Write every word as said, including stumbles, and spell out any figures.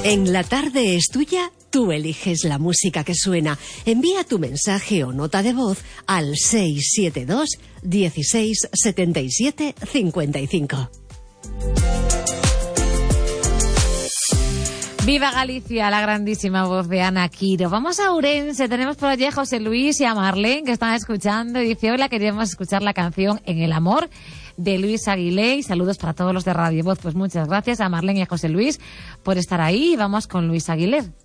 En La Tarde es Tuya, tú eliges la música que suena. Envía tu mensaje o nota de voz al seis siete dos, dieciséis, setenta y siete, cincuenta y cinco. Viva Galicia, la grandísima voz de Ana Quiro. Vamos a Ourense, tenemos por allí a José Luis y a Marlene que están escuchando y dice, hola, queríamos escuchar la canción En el amor de Luis Aguilé y saludos para todos los de Radio Voz. Pues muchas gracias a Marlene y a José Luis por estar ahí y vamos con Luis Aguilé.